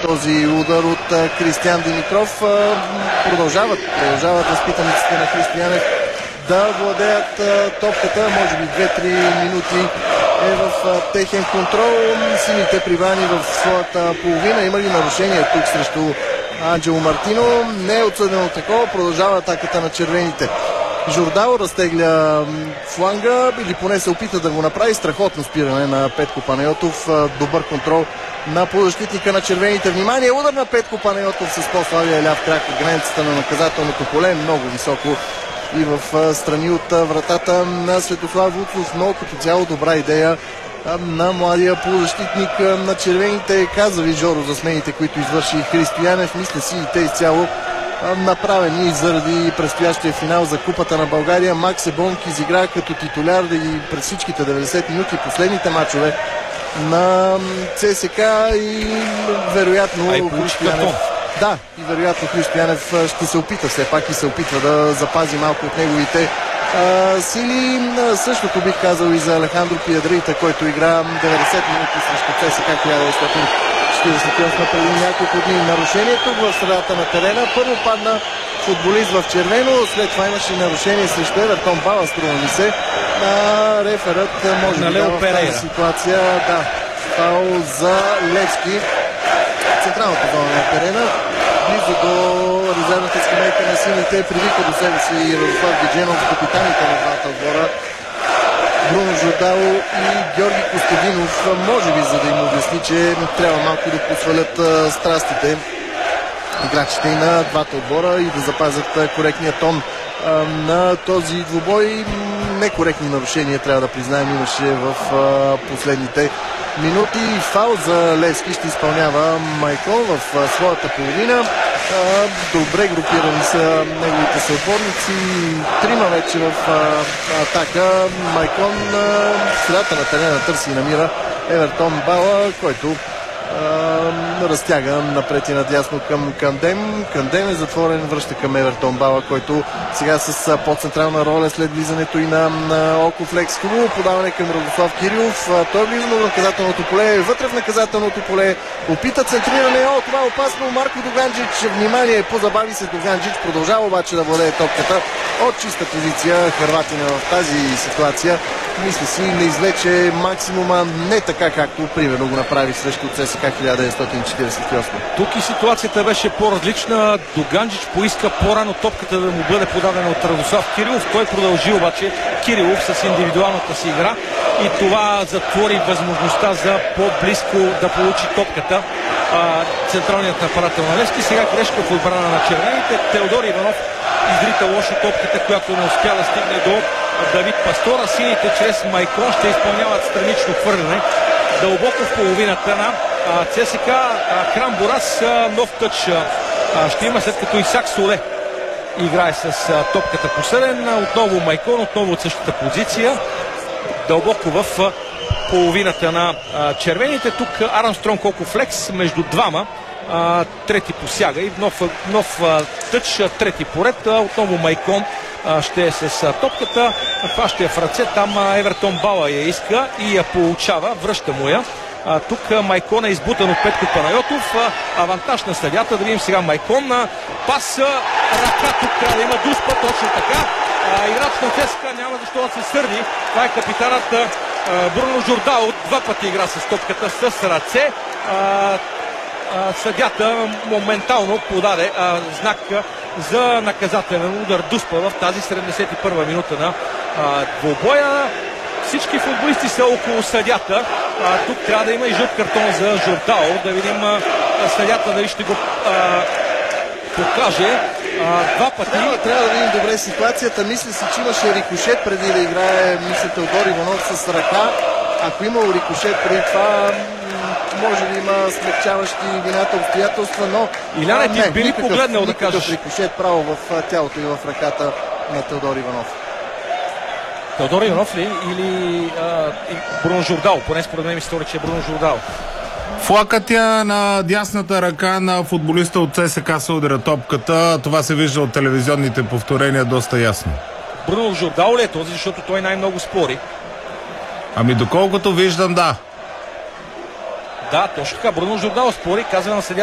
този удар от Кристиян Димитров. Продължават възпитаниците на Християнев да владеят топката. Може би 2-3 минути е в техен контрол. Сините привани в своята половина. Има ли нарушение тук срещу Анджело Мартино? Не е отсъдено такова. Продължава атаката на червените. Жордао разтегля фланга или поне се опита да го направи. Страхотно спиране на Петко Панайотов. Добър контрол на полузащитника на червените. Внимание, удар на Петко Панайотов с по-слабия ляв крак от границата на наказателното поле. Много високо и в страни от вратата на Светослав Вуцов. Но като цяло добра идея на младия полузащитник на червените. Каза ви Жоро за смените, които извърши Христоянев. Мисля си и те изцяло направени заради предстоящия финал за Купата на България. Макс Ебонк изигра като титуляр и през всичките 90 минути последните мачове на ЦСК и вероятно Христоянев. Да, и вероятно Христоянев ще се опита, все пак и се опитва да запази малко от неговите сили. Същото бих казал и за Алехандро Пиедрейта, който игра 90 минути срещу ЦСК 1948 преди няколко дни. Нарушението в средата на терена. Първо падна футболист в червено, след това имаше нарушение срещу Евертон Бала, струва ми се. Реферът може да в тази ситуация. Да, фаул за Левски. Централната зона на терена, близо до резервната скамейка на сините, привика до себе си Радослав Гедженов, капитаните на двата отбора, Бруно Жордао и Георги Костадинов, може би за да им обясни, че трябва малко да посвалят страстите играчите и на двата отбора и да запазят коректния тон на този двубой. Некоректни нарушения, трябва да признаем, имаше в последните минути. Фаул за Левски ще изпълнява Майкон в своята половина. Добре групирани са неговите съотборници. Трима вече в атака. Майкон в средата на терена търси и намира Евертон Бала, който разтяга напред и надясно към Кандем. Кандем е затворен, връща към Евертон Бала, който сега с по-централна роля след влизането и на Окофлекс. Хубаво подаване към Радослав Кирилов. Той влиза в наказателното поле, вътре в наказателното поле. Опита центриране. Това е опасно. Марко Доганджич. Внимание, позабави се Доганджич. Продължава обаче да владее топката от чиста позиция. Хърватина в тази ситуация, мисля си, не извлече максимума, не така както примерно го направи срещу ЦСКА 1948. Тук и ситуацията беше по-различна. Доганджич поиска по-рано топката да му бъде подадена от Радослав Кирилов. Той продължи обаче Кирилов с индивидуалната си игра и това затвори възможността за по-близко да получи топката централният нападател на Левски. Сега грешка в отбрана на червените. Теодор Иванов изрита лошо топката, която не успя да стигне до Давид Пастора. Сините чрез Майкон ще изпълняват странично хвърляне дълбоко в половината на ЦСКА. Крам Борас, нов тъч ще има, след като Исак Соле играе с топката посреден. Отново Майкон, отново от същата позиция, дълбоко в половината на червените. Тук Армстронг Окофлекс между двама. Трети посяга и нов тъч, трети поред. Отново Майкон ще е с топката, хваща я в ръце, там Евертон Бала я иска и я получава, връща му я. Тук Майкон е избутан от Петко Панайотов. Авантаж на съдята. Да видим сега Майкон. Пас, ръка тук, има дуспа, точно така. Играч на ЦСКА няма защо да се сърди. Това е капитанът Бруно Жордао. Два пъти игра с топката с ръце. Съдята моментално подаде знак за наказателен удар дуспа в тази 71-а минута на двубоя. Всички футболисти са около съдята. Тук трябва да има и жълт картон за Жордао. Да видим съдята дали ще го покаже. Два пъти. Трябва да видим добре ситуацията. Мисля си, че имаше рикошет преди да играе Теодор Иванов с ръка. Ако имало рикошет преди това, може би има смекчаващи вината обстоятелства, но Иляне, ти би ли погледнал да кажеш? Рикошет право в тялото и в ръката на Теодор Иванов. Теодор Иванов ли или Бруно Жордао? Поне според мен ми се стори, че е Бруно Жордао. Флакътя на дясната ръка на футболиста от ЦСКА се удря топката. Това се вижда от телевизионните повторения доста ясно. Бруно Жордао ли е този, защото той най-много спори? Ами доколкото виждам, да. Да, точно така. Бруно Жордао спори, казва на съдия